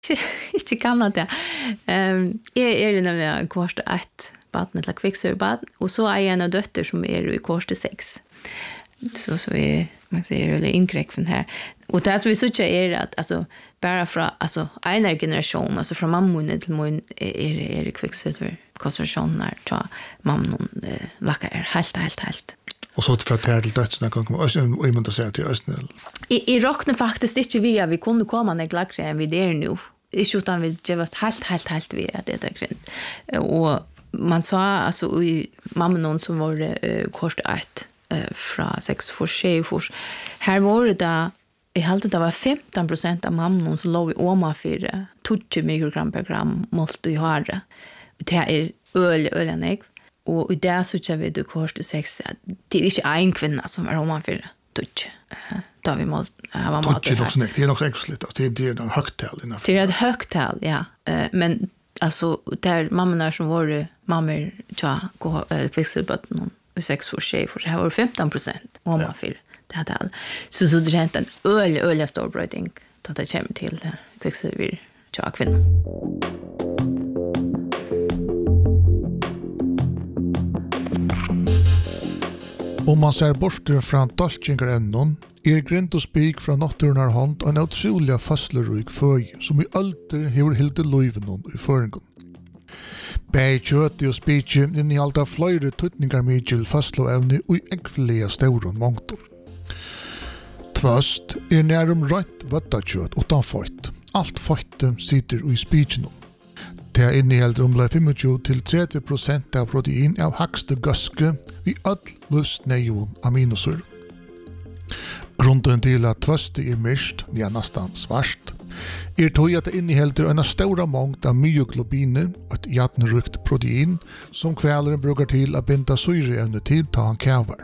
Inte kan det. Är nämligen kurs 1 barn eller kvicksilverbarn och så är en av dötter som är i kurs 6. Så vi man säger eller inkräkten här. Och det som vi söker är att alltså bara från alltså en generation alltså från mamman till min är kvicksilver koncentrationer så mamman lackar helt. Och så för att det till dödsna kan komma och i måste säga till Östnäll. I rockne faktiskt inte vi kunde komma när glackre än vi där nu. Inte utan vi det var helt vi att det är grint. Och man sa alltså i mamman som var kurs 1 från 6 för 6 för här var det jag hade det var 15% av mamman som låg i oma för 20 mikrogram per gram måste ju ha det. Det är öl och i det så kör vi det kurs 6 det är inte en kvinna som är oma för 20. Då vi måste ha mat. Det är också äckligt att det är en högtal innan. Det är ett högtal, ja. Men alltså där mammorna som var mammor gå kvicksilverbotten och 6 för 6 för så här var 15% mamma för det hade all. Så det är en öl stor bröding att det kommer till kvicksilver kvinna. Om man ser bort från dolkingarennon grint och spik från naturnar hand en otroliga fastlerik föj som i alter hever hilde løyvenon i føringen. Bæg kjøti og spikje inn i alt av flere tutningar mykjel fastloevne og i eggfilea stauron mångton. Tvøst nærum rønt vøttakjøt utan føyt. Alt føyte sitter i spikjenon. Det inneholder omlag 25-30% av protein av hakste gøske i all lustneion aminosyren. Grunden til at tvøste mist, næstan svart, tog at det inneholder en stora mångd av myoglobiner og et jatnerukt protein som kveleren bruker til å binda syreevne til ta han kævar.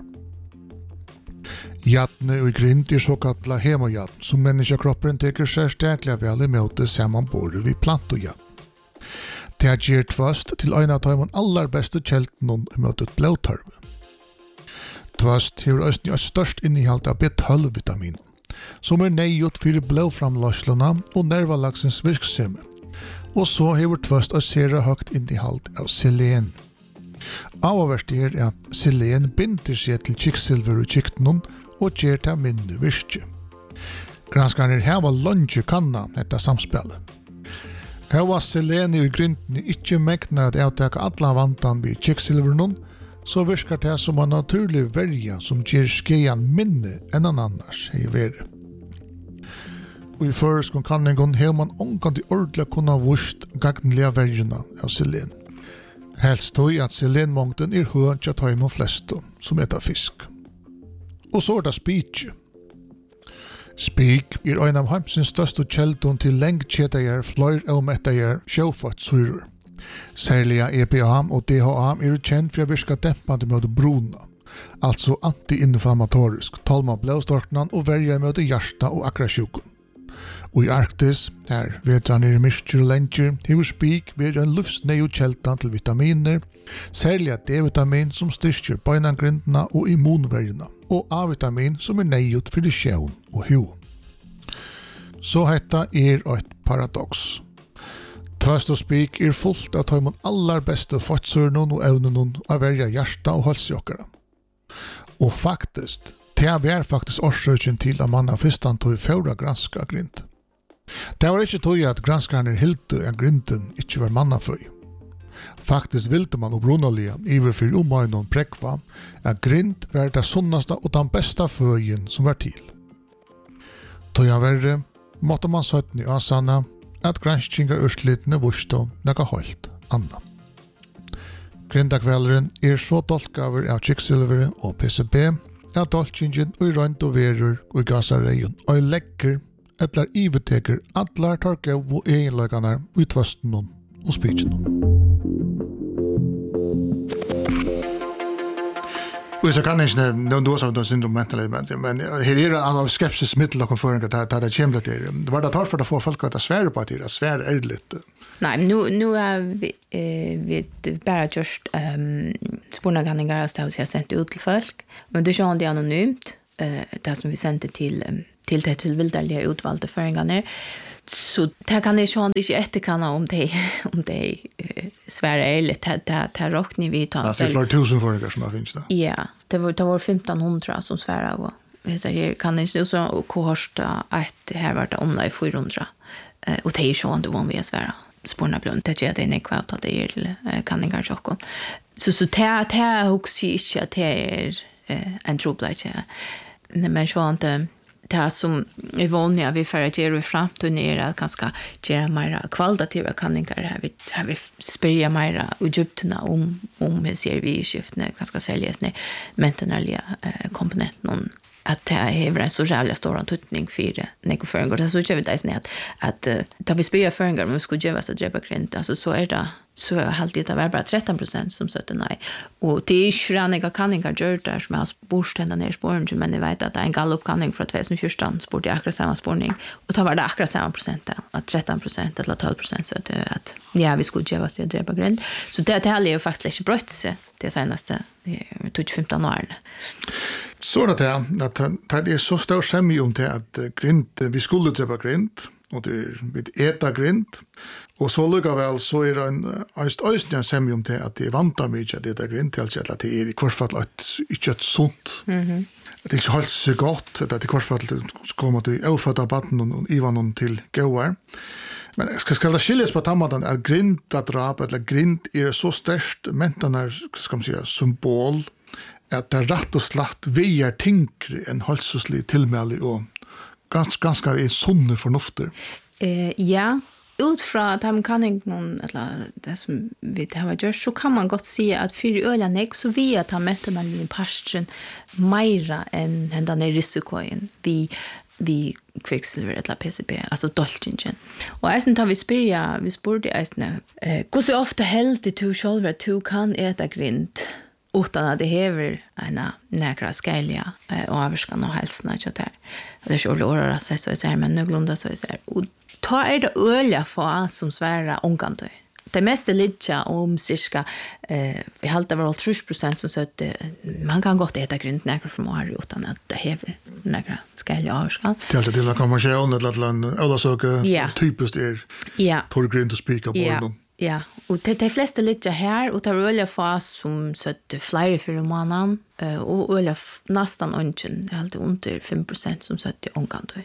Jatne og grint såkalla hemojatn som menneskekroppen teker særstæklig vel i møte saman både vid plantojatn. Det gjør tvøst til en av de aller beste kjeltene i møtet blodtarve. Tvøst har også et størst innehalt av B12-vitamin, som nøyot for blodframløslene og nervalagsens virksomhet, og så har tvøst et sere høyt innehalt av selen. Avverst at selen binder seg til kvikksilver og kikten og gjør det mindre virke. Granskerne her var lunge kanna dette samspillet. Her var selen i grintene ikke megnar at avtake alle vantan ved kvikksilveren, så virkar det som en naturlig verja som gjør skeian minne enn annars hei vere. Og i føreskon kanningen har man omkant i ordentlig kunna vurst gagnlige verjuna av selen. Helst tog at selenmångden høy til taimon flesto som etter fisk. Og så det spikje. Spik en av heimsins største kjeldon til lengtkjedager, fløyr og mettager sjåfattsyrer. Særlig EPA og DHA kjent for å virke dempende mot bruna, altså anti-inflammatorisk, talma blåstorknan og verja mot hjärsta og akrasjuken. Og i Arktis, der vetraner myrkjer og lenger, hever spik være en luftsneo kjeltan til vitaminer, særlig D-vitamin som styrker beinangrindene og immunverjene, og A-vitamin som nøyot for sjøen og hu. Så hetta et paradox. Tvøst og spik fullt av de aller beste fødsurnene og evnene av verja hjärsta og halsjokkere. Og faktisk, det var faktisk årsøkjen til at man av fyrstan tog fjóra granska grind. Det var ikke tog at granskerne hilde en grinden ikke var mannaføy. Faktisk ville man opprunalige iverfyr omøynen prekva at grind var det sunnaste og den beste føyen som var til. Tog han verre, måtte man søtten i asana at granskinga urslitene vursto nega helt anna. Grindakveleren så dolkaver av kvikksilver og PCB at dolkingen og rønt og verur og gasareien og lekker eller iveteker atlar torke og egenløkene utvasten og spritsen. Och så kan inte då så då syndrom mentalt men här är det av skepsis mittel och konferenser där det kommer det var det tar för att få folk att svära på att det är svär ärligt. Nej, nu är vi bara just spårnaganningar så har jag sänt ut till folk men det är ju anonymt det som vi sände till till det tillvildarliga utvalda föringarna. Så det kan jag inte efterkanna om det svära ärligt. Det råknar vi ta. Alltså det är 1000 föringar som finns där? Ja, det var 1500 som svära av. Här kan jag så kohorsta att här var det omlai 400. Och det är så inte om vi är svära. Spårna blunt, det är en kvart att det är kanningar tjockon. Så det är också inte att det är en troblad. Men så inte det som är vanliga vi för att göra framtiden är att ganska göra mer kvalitativa kanningar. Här vi spyrja mer Egypterna om hur ser vi i skiftene ganska säljas ner mentalliga komponenten att det är en så jävla stor antutning för nekoföringar. Det så gör vi det att tar vi spyrja föringar om vi skulle göra så drepa grint, alltså så är det så alltid det var bara 13% som sötte nej. Och det är skraniga kanningar gör där som har spurt henne ner spåren, men jag vet att det är en gallupkanning från 2014 spurt jag akkurat samma spårning. Och då var det akkurat samma procent, att 13% eller 12% så att ja, vi skulle göra så drepa grint. Så det är ju faktiskt inte brött sig det senaste 15 åren. Så är det att det är så stor sämja om det att grint, vi skulle drepa grint, och det är vid äta grint. Och så lukkaväl så är det en sämja om det att det är vanta mycket att äta grint, alltså att det är i kvart fall inte ett sunt. Det är inte helt så gott att det i kvart fall kommer till öfödda baden och ivan till gåar. Men ska det skiljas på tammadan att grintadrap eller grint är så störst mentan ska man säga symbol att det rätt och slett vi är tinkre en hälsoslig tillmäle och ganska är sunna förnufter. Ja, utfra att han kan inte någon eller det som vi har gjort så kan man gott säga att för ölen så vi att ha mentan i pastren mera än den är risikoen vi kvicksilver eller PCB, alltså dolchingen. Och äsen tar vi spurte äsen hur så ofta helt du själva du kan äta grint utan att det häver några skäliga och avskan och hälsna och där. Det är så låra sig så är men någorlunda så är och ta är det öliga för som svära ångande. Det mesta ligger om cirka vi halta var 30% som så att man kan gott äta grint några från år utan att det häver några skäliga avskan. Det är det kan man säga eller så typiskt är. Ja. Tor grint att spika på dem. Ja, och de flesta ligger här och tar öliga för som så att flera för månaden och öliga nästan ungen, det är alltid under 5% som så att det ångande.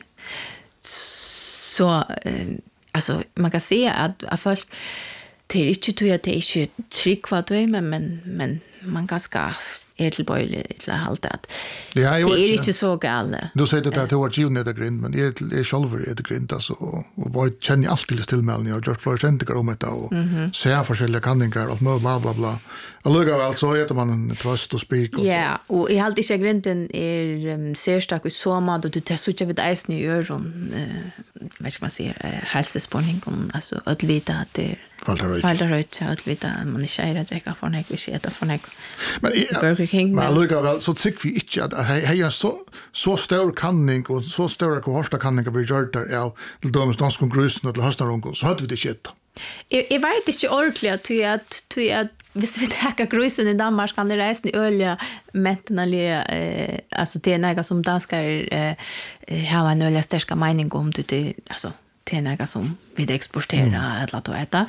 Så alltså man kan se att först det är inte tror att det är inte tryggvat men man ganska tillböjlig till halt att det är inte så galet. Du säger att det var givna det grind men är själv det grind alltså och vad känner alltid till mellan och George Florent om det och ser forskjelliga kanningar och bla bla bla. Alltså alltså heter man en trust to speak. Ja, och i allt inte grinden är särstark och så man då det så jag vid isen i öron vad ska man säga hälsospårning alltså att veta att det Falderøyt, att veta man inte är att dricka från ägg, vi äter från ägg. Men Burger King. Men lukkaväl så tycker vi inte att hej så stor kanning och så stora kohorsta kanningar vi gör där av till dömes danskon grusen och till höstarungon, så hade vi det inte äta. Jag vet inte ordentligt att hvis vi tar grusen i Danmark kan det resa i olja mentalliga alltså det är något som danskar har en olja starka mening om det alltså det är något som vi exporterar eller att äta.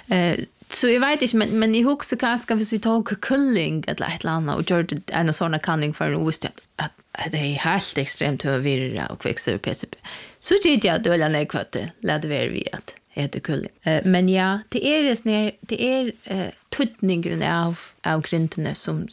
Så jag vet inte, men i huset kanske hvis vi tar kulling eller ett annat och gör en sån kanning för en ost att det är helt extremt högvirra och kvicksilver PCB. Så tycker jag att ölen är kvart lärde vi att äta kulling. Men ja, det är tutningen av grintorna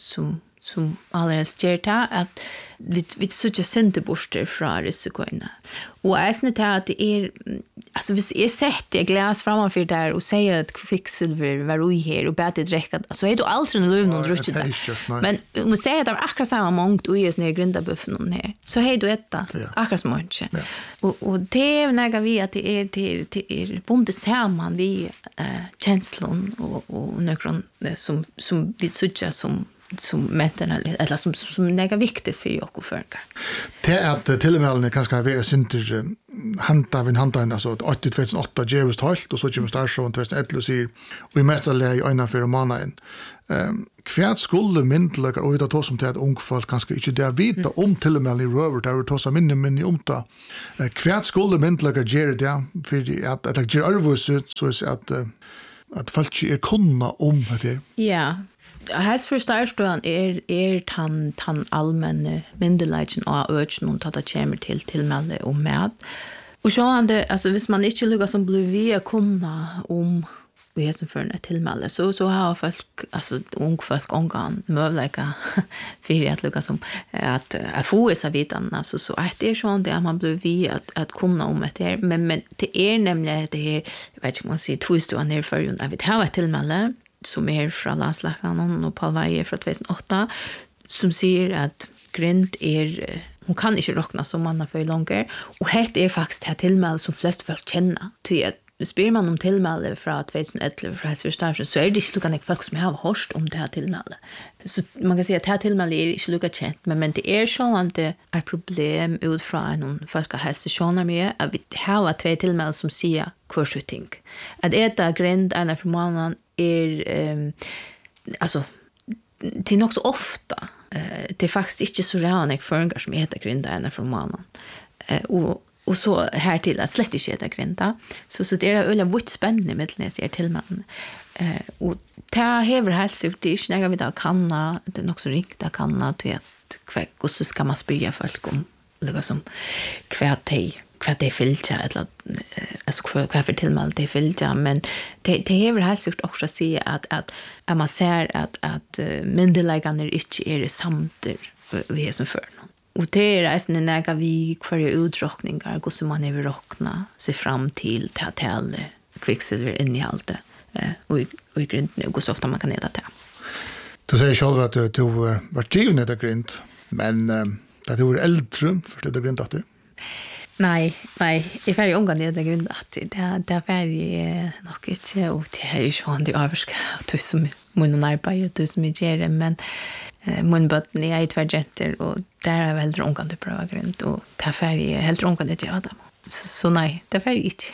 som alldeles gör det att vi söker centerborster från risikoerna. Och jag snittar att det är alltså hvis jag sätter glas framför där och säger att kvicksilver var i här och bättre dräcka så är det aldrig en lövn och druckit där. Men om man säger att det var akkurat samma mångt och är ner grindabuffen här så är det detta akkurat som inte. Och det är när vi att det är bundet samman vi känslon och nökron som vi söker som mentarna eller som är viktigt för jag och förkar. Det att tillmälen kanske har varit synter hanta alltså 2008 Jevist halt och så kommer Starshow 2011 och säger och i mesta läge i ena för månaden. Kvärt skulle myndlagar och det som till att ung folk kanske inte där vita om till och med i röver där vi tar så minne om ta. Kvärt skulle myndlagar ger det för att ger arvus så att folk är kunna om det. Ja. Helst för Starshow är tan allmänna myndelagen och ökning att det kommer till med och med. Och så alltså hvis man inte lyckas som blir vi kunna om vi är som för en tillmäle så har folk alltså ung folk ångan möjliga för att lyckas som att få sig vidan alltså så att det är sånt där man blir vi att kunna om det men det är nämligen det här jag vet inte man säger twist och ner för ju jag vet ha ett tillmäle som är från landslagen och Paul Weijer från 2008 som säger att grind är hon kan inte räkna som man har för långt och det är faktiskt det tillmäle som flest folk känner till att spyr man om tillmäle från 2011 från Helsingfors så är det inte lika folk som har hört om det här tillmäle. Så man kan säga att det här tillmäle är inte lika känt men det är så att det är problem utifrån någon folkhälsotioner med att vi har två tillmäle som säger kvarsutting. Att äta grind ena för månaden är alltså det är nog så ofta det är faktiskt inte så rävnig föringar som äter grind ena för månaden. Och så här till att slett inte äta grinda. Så det är öliga vitt spännande med när jag ser till man. Och det hever helt surt det är inte när jag vill ha kanna. Det är också ringt att kanna till att kväck. Och så ska man spyrja folk om liksom kvärt det är fylja. Alltså kvärt för tillmäl det är fylja. Men det hever helt surt också att se att man ser att myndelägarna inte är samter vi är som för någon. Och det är en näga vi kvarje utdrockningar och så man är rockna sig fram till tätale kvicksilver in i allt det. Och i grund nu så ofta man kan äta det. Du säger själv att du var given det grind, men att du var äldre för det grind att du? Nej, jag färdig omgång det grind att det är färdig nog inte och det är ju sån det överska att du som mun arbete och du som ger det men munbötten är ett vergenter och där är väl rånkan du prövar grund och det är färdig helt rånkan det jag dem. Så nej, det är färdig inte.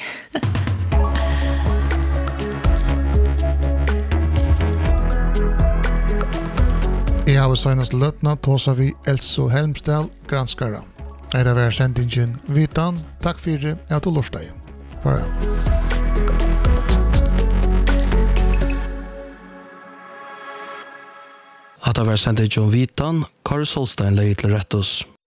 Jag har senast lötna tåsa vi Elso Helmsdal granskara. Det var sendingen Vitan. Tack för det. Jag tog lörstag. Farväl. Att det var sendingen Vitan, Karl Solstein lägger till rätt oss.